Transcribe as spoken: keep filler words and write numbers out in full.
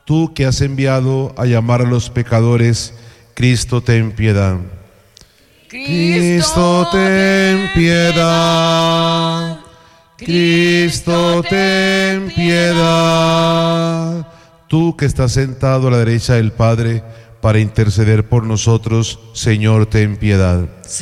Tú que has enviado a llamar a los pecadores, Cristo, ten piedad. Cristo, ten piedad. Cristo, ten piedad. Tú que estás sentado a la derecha del Padre para interceder por nosotros, Señor, ten piedad.